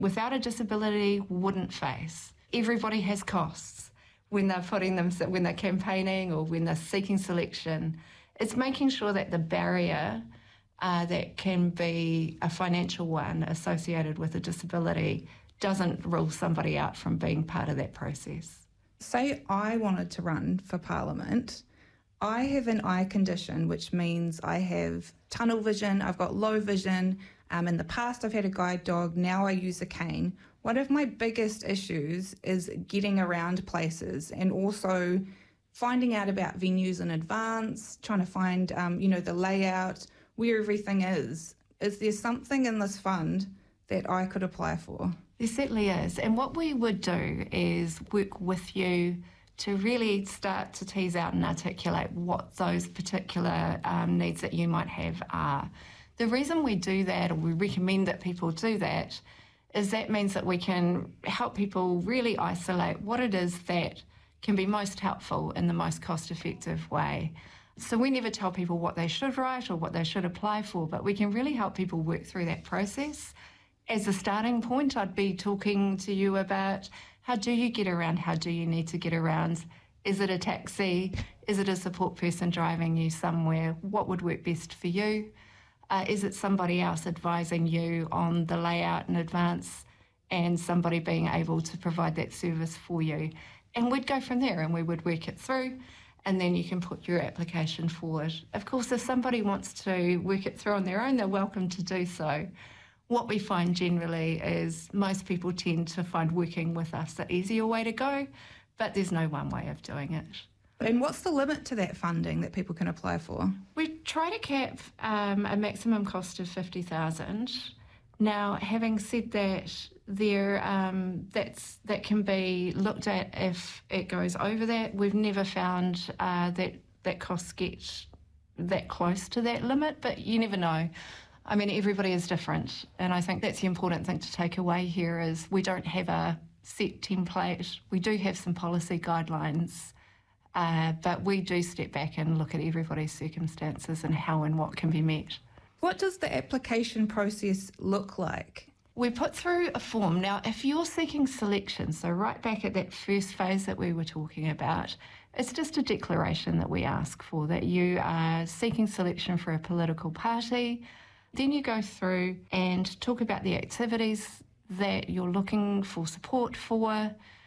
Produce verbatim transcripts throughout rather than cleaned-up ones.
without a disability wouldn't face. Everybody has costs when they're putting them, when they're campaigning or when they're seeking selection. It's making sure that the barrier uh, that can be a financial one associated with a disability doesn't rule somebody out from being part of that process. Say I wanted to run for Parliament. I have an eye condition, which means I have tunnel vision, I've got low vision. Um, in the past, I've had a guide dog, now I use a cane. One of my biggest issues is getting around places and also finding out about venues in advance, trying to find, um, you know, the layout, where everything is. Is there something in this fund that I could apply for? There certainly is. And what we would do is work with you to really start to tease out and articulate what those particular um, needs that you might have are. The reason we do that, or we recommend that people do that, is that means that we can help people really isolate what it is that can be most helpful in the most cost-effective way. So we never tell people what they should write or what they should apply for, but we can really help people work through that process. As a starting point, I'd be talking to you about how do you get around, how do you need to get around? Is it a taxi? Is it a support person driving you somewhere? What would work best for you? Uh, is it somebody else advising you on the layout in advance and somebody being able to provide that service for you? And we'd go from there and we would work it through, and then you can put your application forward. Of course, if somebody wants to work it through on their own, they're welcome to do so. What we find generally is most people tend to find working with us the easier way to go, but there's no one way of doing it. And what's the limit to that funding that people can apply for? We try to cap um, a maximum cost of fifty thousand dollars. Now, having said that, there um, that's that can be looked at if it goes over that. We've never found uh, that that costs get that close to that limit, but you never know. I mean, everybody is different, and I think that's the important thing to take away here is we don't have a set template. We do have some policy guidelines, uh, but we do step back and look at everybody's circumstances and how and what can be met. What does the application process look like? We put through a form. Now, if you're seeking selection, so right back at that first phase that we were talking about, it's just a declaration that we ask for, that you are seeking selection for a political party. Then you go through and talk about the activities that you're looking for support for.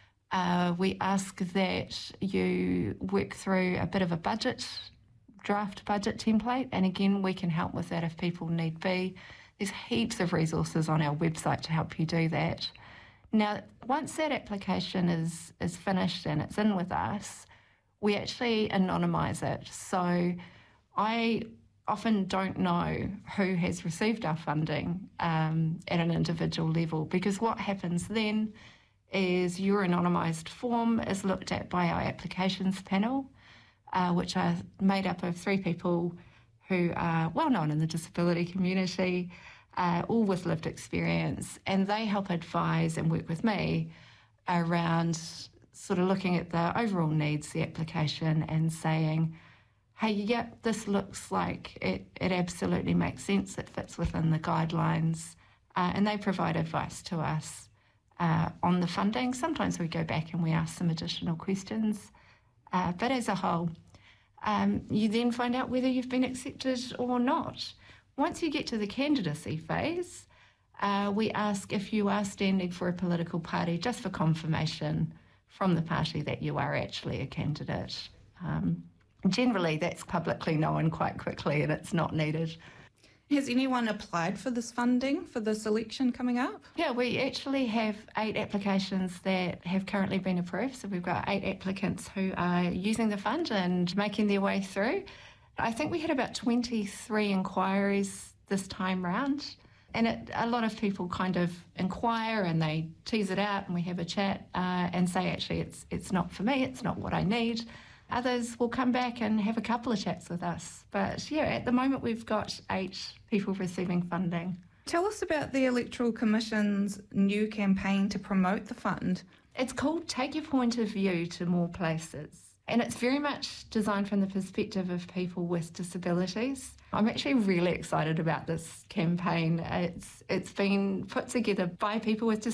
Uh, we ask that you work through a bit of a budget, draft budget template, and again, we can help with that if people need be. There's heaps of resources on our website to help you do that. Now, once that application is, is finished and it's in with us, we actually anonymise it. So I often don't know who has received our funding um, at an individual level, because what happens then is your anonymised form is looked at by our applications panel, uh, which are made up of three people who are well known in the disability community, uh, all with lived experience, and they help advise and work with me around sort of looking at the overall needs, the application, and saying, hey, yeah, this looks like it, it absolutely makes sense, it fits within the guidelines, uh, and they provide advice to us uh, on the funding. Sometimes we go back and we ask some additional questions, uh, but as a whole, um, you then find out whether you've been accepted or not. Once you get to the candidacy phase, uh, we ask if you are standing for a political party, just for confirmation from the party that you are actually a candidate. Um, Generally, that's publicly known quite quickly and it's not needed. Has anyone applied for this funding for this election coming up? Yeah, we actually have eight applications that have currently been approved. So we've got eight applicants who are using the fund and making their way through. I think we had about twenty-three inquiries this time round. And it, a lot of people kind of inquire and they tease it out and we have a chat uh, and say, actually, it's it's not for me, it's not what I need. Others will come back and have a couple of chats with us. But yeah, at the moment we've got eight people receiving funding. Tell us about the Electoral Commission's new campaign to promote the fund. It's called Take Your Point of View to More Places. And it's very much designed from the perspective of people with disabilities. I'm actually really excited about this campaign. It's it's been put together by people with disabilities.